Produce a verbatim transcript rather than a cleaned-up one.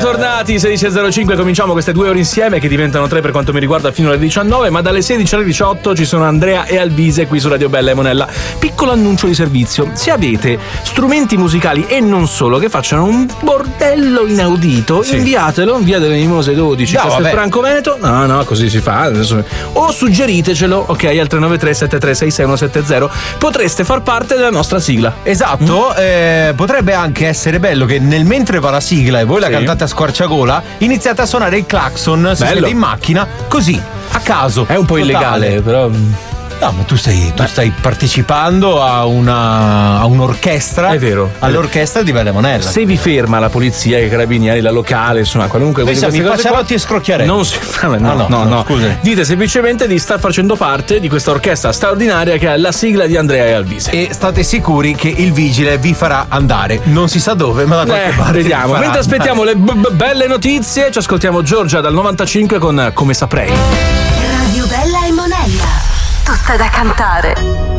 Bentornati, sedici e zero cinque, cominciamo queste due ore insieme che diventano tre per quanto mi riguarda fino alle diciannove, ma dalle sedici alle diciotto ci sono Andrea e Alvise qui su Radio Bella e Monella. Piccolo annuncio di servizio: se avete strumenti musicali e non solo che facciano un bordello inaudito, sì, inviatelo in via delle Mimose dodici, no, questo è Franco Veneto. No, no, così si fa adesso. O suggeritecelo, ok, al tre nove tre sette tre sei sei uno sette zero. Potreste far parte della nostra sigla. Esatto, mm. eh, potrebbe anche essere bello che nel mentre va la sigla e voi la sì. cantate a squarciagola, iniziate a suonare il clacson se siete in macchina, così, a caso. È un po' totale. Illegale, però... No, ma tu stai, tu stai partecipando a una a un'orchestra. È vero. All'orchestra di Bella Monella. Se vi ferma la polizia, i carabinieri, la locale, insomma, qualunque cosa. Mi passerotti e scrocchiaretti. Non si no, no, no, no, no. Scusi. Dite semplicemente di star facendo parte di questa orchestra straordinaria che è la sigla di Andrea e Alvise. E state sicuri che il vigile vi farà andare. Non si sa dove, ma da qualche eh, parte. Vediamo. Mentre aspettiamo le b- b- belle notizie, ci ascoltiamo Giorgia dal novantacinque con Come saprei. Radio Bella e Monella. Tutta da cantare.